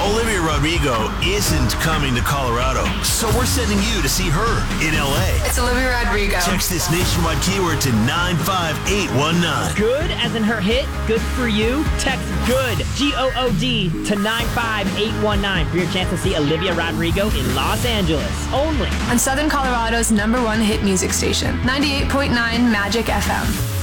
Olivia Rodrigo isn't coming to Colorado, so we're sending you to see her in LA. It's Olivia Rodrigo. Text this nationwide keyword to 95819. Good as in her hit, good for you. Text GOOD, GOOD, to 95819 for your chance to see Olivia Rodrigo in Los Angeles. Only On Southern Colorado's #1 hit music station, 98.9 Magic FM.